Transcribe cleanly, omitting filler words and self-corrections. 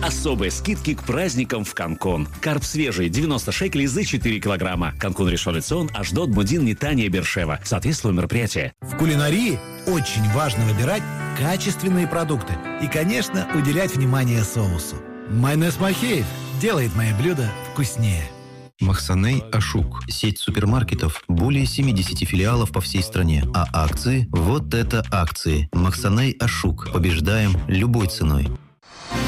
Особые скидки к праздникам в Канкун. Карп свежий 90 шекелей за 4 килограмма. Канкун Ришон ле-Цион, Ашдод, Мудин, Нетания, Бершева. Соответствует мероприятие. В кулинарии очень важно выбирать качественные продукты и, конечно, уделять внимание соусу. Майонез Махеев делает мои блюда вкуснее. Махсаней Ашук. Сеть супермаркетов. Более 70 филиалов по всей стране. А акции? Вот это акции. Махсаней Ашук. Побеждаем любой ценой.